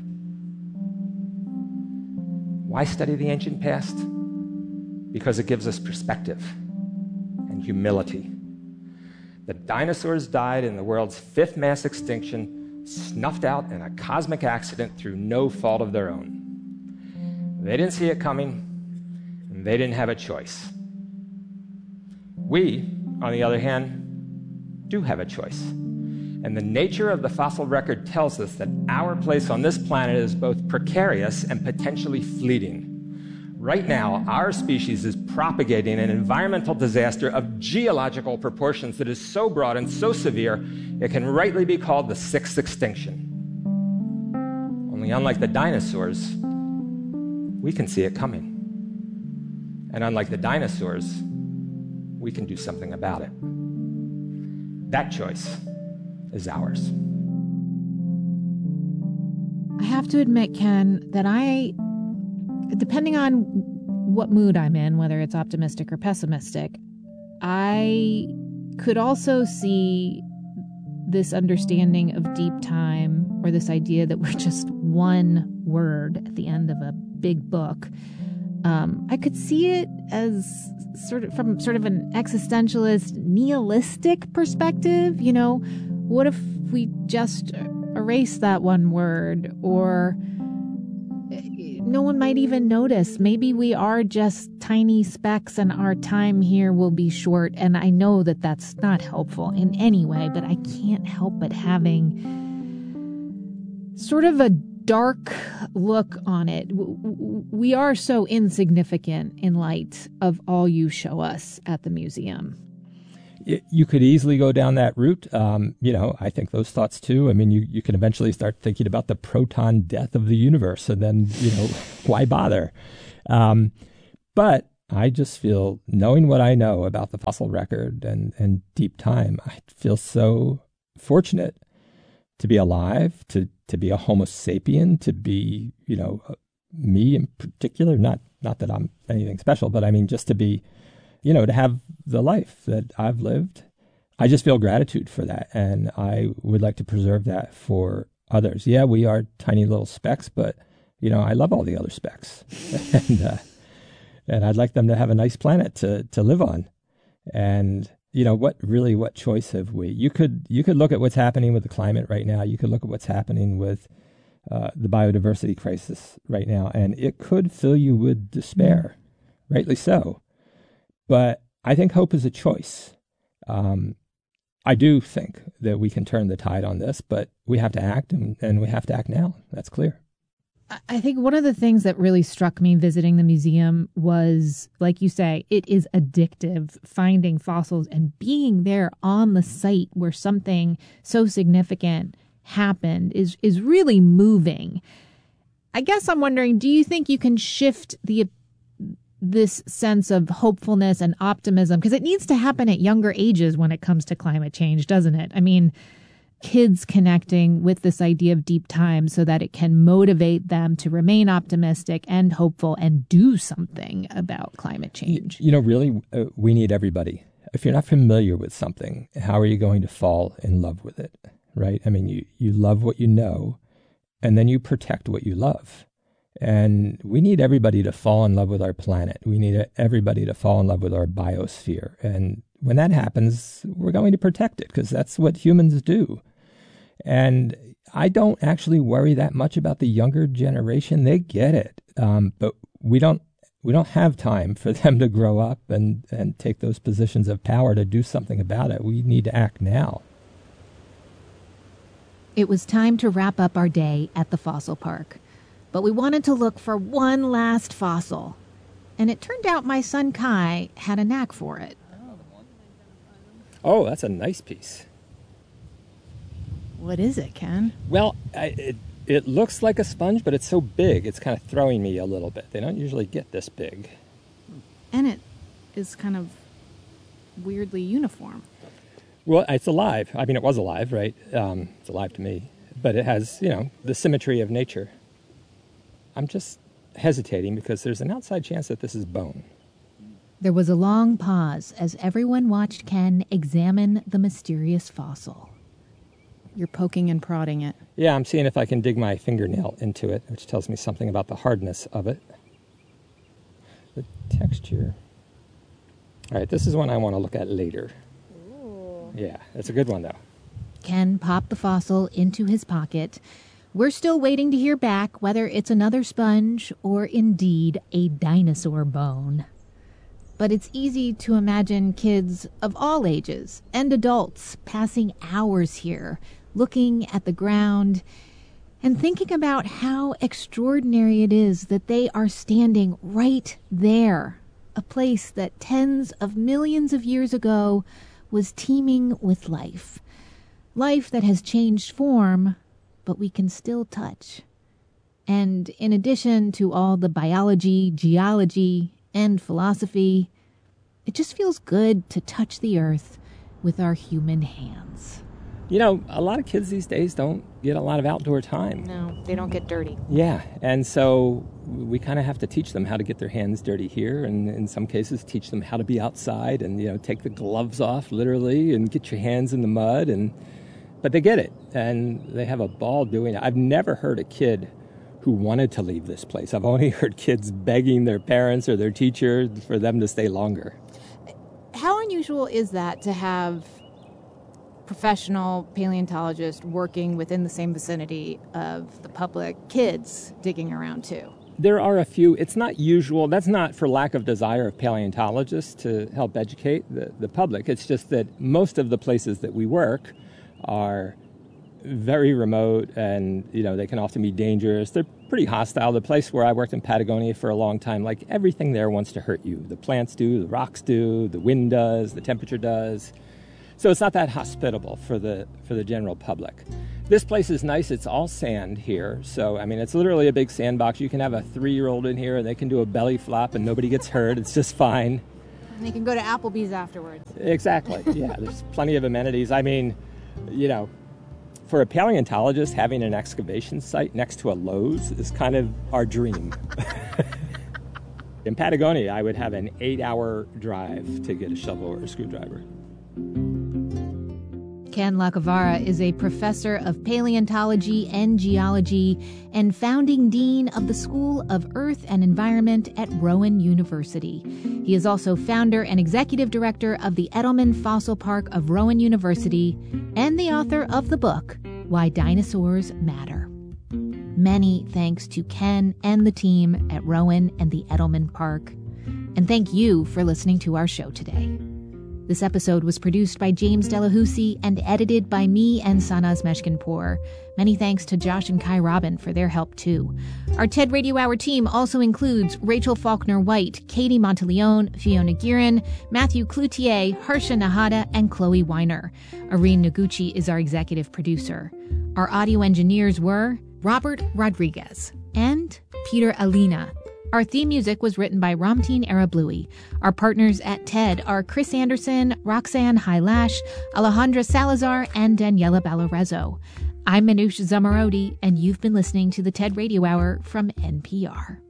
Why study the ancient past? Because it gives us perspective and humility. The dinosaurs died in the world's fifth mass extinction, snuffed out in a cosmic accident through no fault of their own. They didn't see it coming, and they didn't have a choice. We, on the other hand, do have a choice. And the nature of the fossil record tells us that our place on this planet is both precarious and potentially fleeting. Right now, our species is propagating an environmental disaster of geological proportions that is so broad and so severe, it can rightly be called the sixth extinction. Only unlike the dinosaurs, we can see it coming. And unlike the dinosaurs, we can do something about it. That choice is ours. I have to admit, Ken, that I, depending on what mood I'm in, whether it's optimistic or pessimistic, I could also see this understanding of deep time, or this idea that we're just one word at the end of a big book. Um, I could see it as sort of from sort of an existentialist, nihilistic perspective. You know, what if we just erase that one word, or no one might even notice? Maybe we are just tiny specks and our time here will be short. And I know that that's not helpful in any way, but I can't help but having sort of a dark look on it. We are so insignificant in light of all you show us at the museum. it, you could easily go down that route. Um, you know, I think those thoughts too. I mean, you, you can eventually start thinking about the proton death of the universe, and then, you know, why bother? Um, but I just feel, knowing what I know about the fossil record and, and deep time, I feel so fortunate to be alive, to, to be a Homo sapien, to be, you know, me in particular, not, not that I'm anything special, but I mean, just to be, you know, to have the life that I've lived. I just feel gratitude for that. And I would like to preserve that for others. Yeah, we are tiny little specks, but, you know, I love all the other specks. and, uh, and I'd like them to have a nice planet to, to live on. And, you know, what really, what choice have we? You could, you could look at what's happening with the climate right now. You could look at what's happening with uh, the biodiversity crisis right now, and it could fill you with despair, mm-hmm. rightly so. But I think hope is a choice. Um, I do think that we can turn the tide on this, but we have to act, and, and we have to act now. That's clear. I think one of the things that really struck me visiting the museum was, like you say, it is addictive, finding fossils and being there on the site where something so significant happened is, is really moving. I guess I'm wondering, do you think you can shift the this sense of hopefulness and optimism? Because it needs to happen at younger ages when it comes to climate change, doesn't it? I mean, kids connecting with this idea of deep time so that it can motivate them to remain optimistic and hopeful and do something about climate change. You, you know, really, uh, we need everybody. If you're not familiar with something, how are you going to fall in love with it, right? I mean, you, you love what you know, and then you protect what you love. And we need everybody to fall in love with our planet. We need everybody to fall in love with our biosphere. And when that happens, we're going to protect it, because that's what humans do. And I don't actually worry that much about the younger generation. They get it. Um, but we don't we don't have time for them to grow up and, and take those positions of power to do something about it. We need to act now. It was time to wrap up our day at the fossil park. But we wanted to look for one last fossil. And it turned out my son Kai had a knack for it. Oh, that's a nice piece. What is it, Ken? Well, I, it, it looks like a sponge, but it's so big, it's kind of throwing me a little bit. They don't usually get this big. And it is kind of weirdly uniform. Well, it's alive. I mean, it was alive, right? Um, it's alive to me. But it has, you know, the symmetry of nature. I'm just hesitating because there's an outside chance that this is bone. There was a long pause as everyone watched Ken examine the mysterious fossil. You're poking and prodding it. Yeah, I'm seeing if I can dig my fingernail into it, which tells me something about the hardness of it. The texture. All right, this is one I want to look at later. Ooh. Yeah, it's a good one, though. Ken popped the fossil into his pocket. We're still waiting to hear back whether it's another sponge or indeed a dinosaur bone. But it's easy to imagine kids of all ages and adults passing hours here, looking at the ground and thinking about how extraordinary it is that they are standing right there, a place that tens of millions of years ago was teeming with life. Life that has changed form, but we can still touch. And in addition to all the biology, geology, and philosophy, it just feels good to touch the earth with our human hands. You know, a lot of kids these days don't get a lot of outdoor time. No, they don't get dirty. Yeah, and so we kind of have to teach them how to get their hands dirty here, and in some cases teach them how to be outside and, you know, take the gloves off, literally, and get your hands in the mud. And but they get it, and they have a ball doing it. I've never heard a kid who wanted to leave this place. I've only heard kids begging their parents or their teacher for them to stay longer. How unusual is that to have professional paleontologists working within the same vicinity of the public kids digging around too? There are a few. It's not usual. That's not for lack of desire of paleontologists to help educate the, the public. It's just that most of the places that we work are very remote, and, you know, they can often be dangerous. They're pretty hostile. The place where I worked in Patagonia for a long time, like, everything there wants to hurt you. The plants do, the rocks do, the wind does, the temperature does. So it's not that hospitable for the for the general public. This place is nice. It's all sand here. So, I mean, it's literally a big sandbox. You can have a three-year-old in here, and they can do a belly flop, and nobody gets hurt. It's just fine. And they can go to Applebee's afterwards. Exactly. Yeah, there's plenty of amenities. I mean, you know, for a paleontologist, having an excavation site next to a Lowe's is kind of our dream. In Patagonia, I would have an eight-hour drive to get a shovel or a screwdriver. Ken Lacavara is a professor of paleontology and geology and founding dean of the School of Earth and Environment at Rowan University. He is also founder and executive director of the Edelman Fossil Park of Rowan University and the author of the book, Why Dinosaurs Matter. Many thanks to Ken and the team at Rowan and the Edelman Park. And thank you for listening to our show today. This episode was produced by James Delahousie and edited by me and Sanaz Meshkinpour. Many thanks to Josh and Kai Robin for their help, too. Our TED Radio Hour team also includes Rachel Faulkner-White, Katie Monteleone, Fiona Guerin, Matthew Cloutier, Harsha Nahata, and Chloe Weiner. Irene Noguchi is our executive producer. Our audio engineers were Robert Rodriguez and Peter Alina. Our theme music was written by Ramtin Arablouei. Our partners at TED are Chris Anderson, Roxanne Hylash, Alejandra Salazar, and Daniela Ballarezo. I'm Manoush Zamarodi, and you've been listening to the TED Radio Hour from N P R.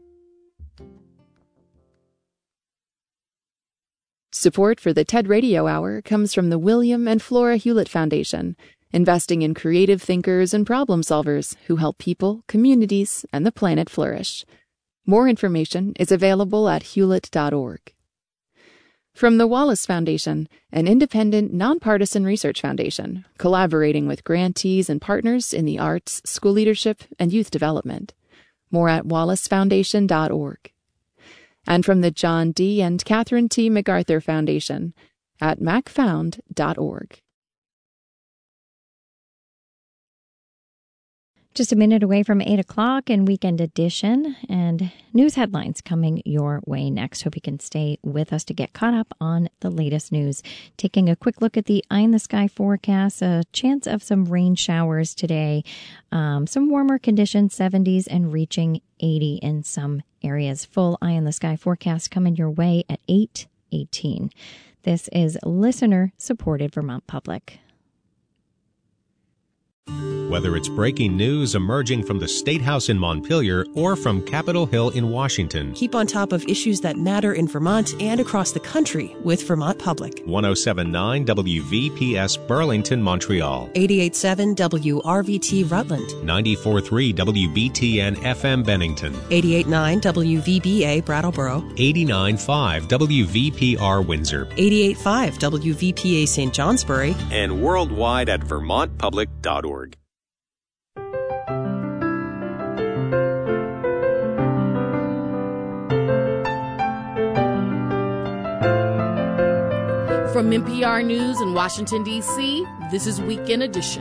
Support for the TED Radio Hour comes from the William and Flora Hewlett Foundation, investing in creative thinkers and problem solvers who help people, communities, and the planet flourish. More information is available at hewlett dot org. From the Wallace Foundation, an independent, nonpartisan research foundation, collaborating with grantees and partners in the arts, school leadership, and youth development. More at wallace foundation dot org. And from the John D. and Catherine T. MacArthur Foundation at mac found dot org. Just a minute away from eight o'clock in Weekend Edition, and news headlines coming your way next. Hope you can stay with us to get caught up on the latest news. Taking a quick look at the eye in the sky forecast, a chance of some rain showers today. Um, some warmer conditions, seventies, and reaching eighty in some areas. Full eye in the sky forecast coming your way at eight eighteen. This is listener-supported Vermont Public. Whether it's breaking news emerging from the State House in Montpelier or from Capitol Hill in Washington. Keep on top of issues that matter in Vermont and across the country with Vermont Public. ten seventy-nine W V P S Burlington, Montreal. eighty-eight point seven W R V T Rutland. ninety-four point three W B T N F M Bennington. eighty-eight point nine W V B A Brattleboro. eighty-nine point five W V P R Windsor. eighty-eight point five W V P A Saint Johnsbury. And worldwide at vermont public dot org. From N P R News in Washington, D C, this is Weekend Edition.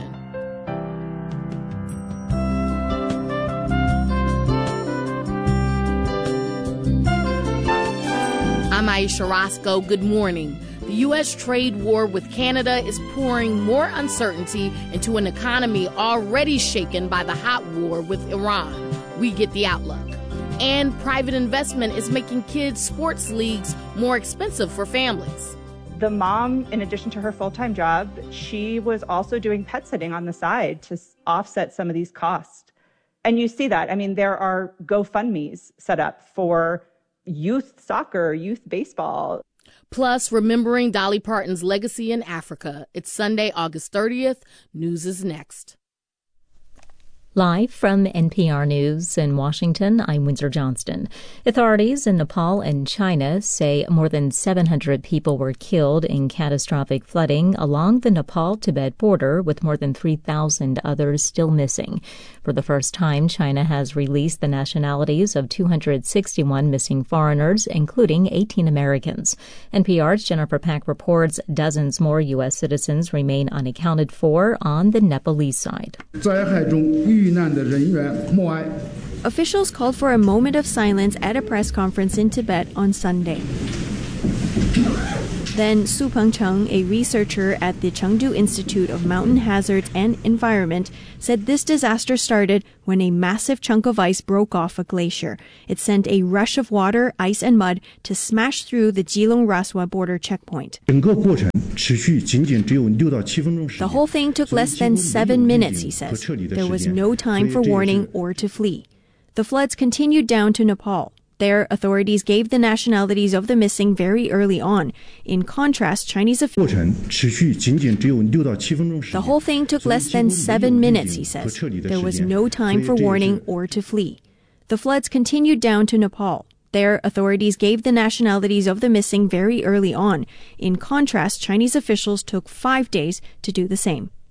I'm Aisha Roscoe. Good morning. The U S trade war with Canada is pouring more uncertainty into an economy already shaken by the hot war with Iran. We get the outlook. And private investment is making kids' sports leagues more expensive for families. The mom, in addition to her full-time job, she was also doing pet sitting on the side to offset some of these costs. And you see that. I mean, there are GoFundMes set up for youth soccer, youth baseball. Plus, remembering Dolly Parton's legacy in Africa. It's Sunday, August thirtieth. News is next. Live from N P R News in Washington, I'm Windsor Johnston. Authorities in Nepal and China say more than seven hundred people were killed in catastrophic flooding along the Nepal-Tibet border, with more than three thousand others still missing. For the first time, China has released the nationalities of two hundred sixty-one missing foreigners, including eighteen Americans. N P R's Jennifer Pack reports dozens more U S citizens remain unaccounted for on the Nepalese side. Officials called for a moment of silence at a press conference in Tibet on Sunday. Then Su Pengcheng, a researcher at the Chengdu Institute of Mountain Hazards and Environment, said this disaster started when a massive chunk of ice broke off a glacier. It sent a rush of water, ice, and mud to smash through the Jilong-Raswa border checkpoint. The whole thing took less than seven minutes, he says. There was no time for warning or to flee. The floods continued down to Nepal. There, authorities gave the nationalities of the missing very early on. In contrast, Chinese officials... The whole thing took less than seven minutes, he says. There was no time for warning or to flee. The floods continued down to Nepal. There, authorities gave the nationalities of the missing very early on. In contrast, Chinese officials took five days to do the same.